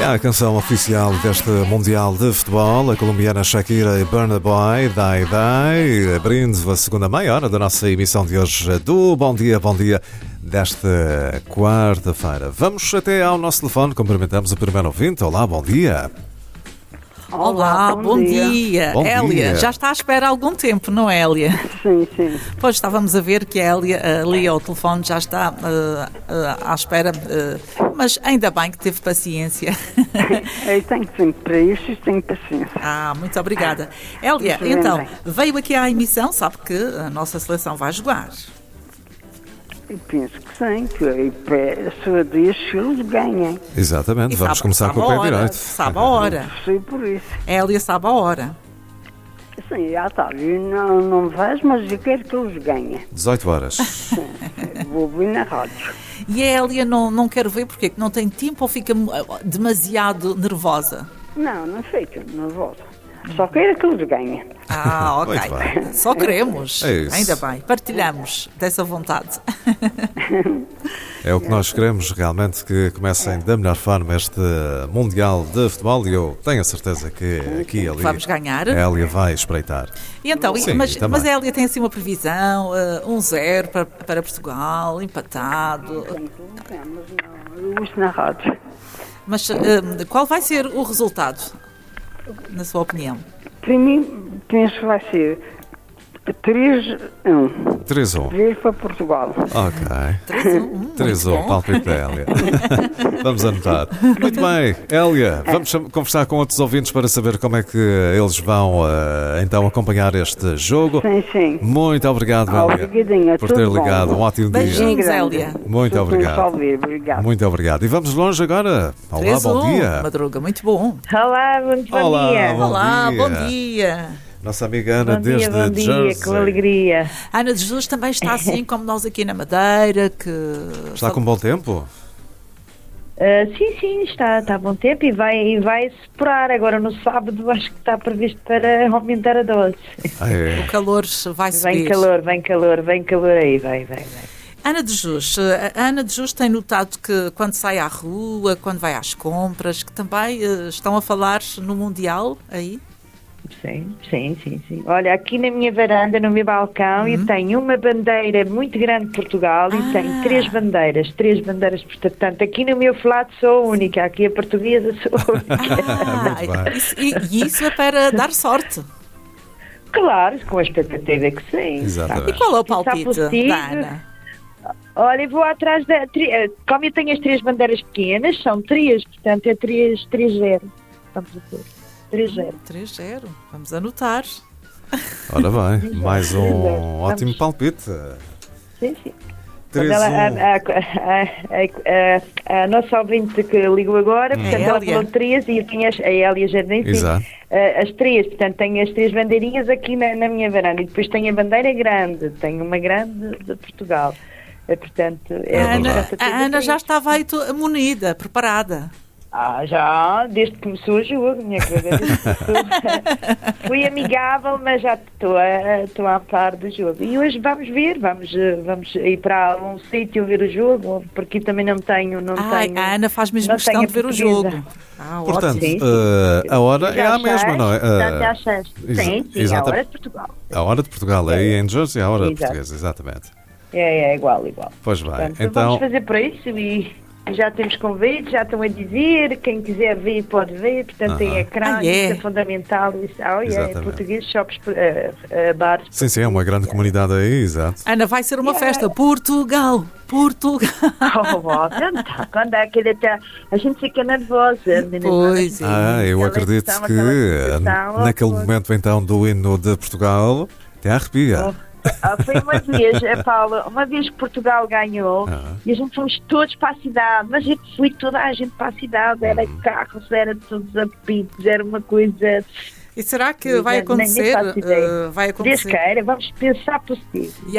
É a canção oficial deste Mundial de Futebol, a colombiana Shakira e Burna Boy, Die Die, abrindo a segunda meia hora da nossa emissão de hoje do Bom Dia, desta quarta-feira. Vamos até ao nosso telefone, cumprimentamos o primeiro ouvinte. Olá, bom dia. Olá, bom dia. Bom Hélia, dia. já está à espera há algum tempo, não é, Hélia? Sim, sim. Pois estávamos a ver que a Hélia ali ao telefone já está à espera, mas ainda bem que teve paciência. Eu tenho tempo para isso e tenho paciência. Muito obrigada. Hélia, Muito então, bem. veio aqui à emissão, sabe que a nossa seleção vai jogar. Eu penso que sim, que eu peço a Deus que eles ganhem. Exatamente, E vamos sabe- começar sabe com o a pé hora, direito. Sabe a hora. Sei por isso. Hélia sabe a hora. Sim, já está. Eu não vejo, mas eu quero que eles ganhem. 18 horas. Eu vou ouvir na rádio. E a Hélia não quero ver porque que não tem tempo ou fica demasiado nervosa? Não fica nervosa. Só quero que eles ganhem. Ok. Muito bem. Só queremos. É isso. Ainda bem. Partilhamos dessa vontade. É o que nós queremos realmente, que comecem da melhor forma este Mundial de Futebol, e eu tenho a certeza que aqui e ali Vamos ganhar. a Hélia vai espreitar. E então, Sim, mas também. a Hélia tem assim uma previsão, 1-0 para Portugal, empatado. Tenho que ganhar, mas não. Eu ouço na rádio. Mas qual vai ser o resultado, na sua opinião? Para mim, penso que vai ser 3-1. 3-1. Ver para Portugal. Ok. 3-1. 3-1, palpite da Hélia. Vamos anotar. Muito bem, Hélia, vamos conversar com outros ouvintes para saber como é que eles vão então acompanhar este jogo. Sim. Muito obrigado, Hélia, Obrigadinha, por ter tudo bom. ligado. Um ótimo dia. Beijinhos, Grande. Hélia. Muito Tudo obrigado. bem, Salve, obrigado. Muito obrigado. E vamos longe agora. Olá, 3-1. bom dia. Madruga, muito bom. Olá, muito bom Olá, dia. bom Olá, dia. bom dia. Nossa amiga Ana, Bom desde dia, bom dia, Jersey. com alegria. Ana de Jesus também está assim como nós aqui na Madeira, que Está com bom tempo? Sim, está bom tempo e vai separar. Agora no sábado acho que está previsto para aumentar a dose. É. o calor vai subir. Vem calor aí, vai. Ana de Jesus, a Ana de Jesus tem notado que quando sai à rua, quando vai às compras, que também estão a falar no Mundial aí? Sim. Olha, aqui na minha varanda, no meu balcão, eu tenho uma bandeira muito grande de Portugal e tenho três bandeiras, portanto, aqui no meu flat sou a única, aqui a portuguesa sou a única. Muito bem. E isso é para dar sorte. Claro, com a expectativa que sim. Exatamente. E qual é o Está palpite possível. da Ana? Olha, eu vou atrás da... Como eu tenho as três bandeiras pequenas, são três, portanto é 3-0. Vamos dizer. 3-0. 3-0. Vamos anotar. Ora bem, mais um Vamos. ótimo palpite. Sim. 3-1. A nossa ouvinte que ligou agora, portanto ela Hélia. falou 3 e eu tinha a Hélia Jardim, sim. Exato. As três, portanto tenho as três bandeirinhas aqui na minha varanda e depois tenho a bandeira grande, tenho uma grande de Portugal. Portanto, A Ana já estava aí munida, preparada. Já, desde que começou o jogo, minha querida. Fui amigável, mas já estou a par do jogo. E hoje vamos ver, vamos ir para um sítio ver o jogo, porque também não tenho. A Ana faz mesmo não questão tenho de ver o portuguesa. jogo. Portanto, Ótimo. Sim. a hora é a mesma, não é? Portanto, às 6. Sim, a exata- hora de Portugal. A hora de Portugal, aí em Jersey, a hora Exato. portuguesa, exatamente. É igual. Pois bem, Portanto, então, vamos fazer por isso e já temos convites, já estão a dizer, quem quiser ver pode ver, portanto tem ecrã, Ah, é? isso é fundamental, isso, Exatamente. português, shops, bares. sim, é uma grande comunidade aí, exato. Ana, vai ser uma festa. Portugal. Quando é que a gente fica nervosa. Pois é. Eu Aquela acredito questão, que aquela situação, naquele pois. momento então do hino de Portugal, até arrepia. Foi uma vez, Paula, uma vez que Portugal ganhou e a gente fomos todos para a cidade, mas eu fui toda a gente para a cidade, era carros, era todos apitos, era uma coisa. E será que vai Nem acontecer? faço ideia. Vai Deus acontecer. queira, vamos pensar positivo.